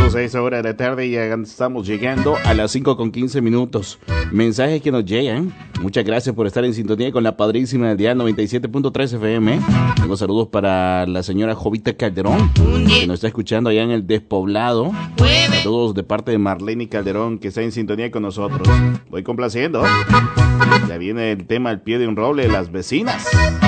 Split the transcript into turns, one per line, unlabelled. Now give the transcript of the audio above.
minutos a esa hora de la tarde. Ya estamos llegando a las 5:15. Mensajes que nos llegan. Muchas gracias por estar en sintonía con la padrísima del día 97.3 FM. Tengo saludos para la señora Jovita Calderón, que nos está escuchando allá en el Despoblado. Saludos de parte de Marlene Calderón, que está en sintonía con nosotros. Voy complaciendo. Ya viene el tema al pie de un roble de las vecinas.